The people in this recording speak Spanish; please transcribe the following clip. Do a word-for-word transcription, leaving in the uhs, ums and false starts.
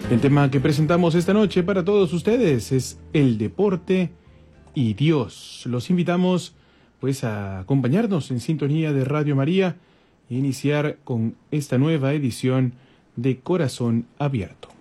El tema que presentamos esta noche para todos ustedes es el deporte y Dios. Los invitamos pues a acompañarnos en sintonía de Radio María e iniciar con esta nueva edición de Corazón Abierto.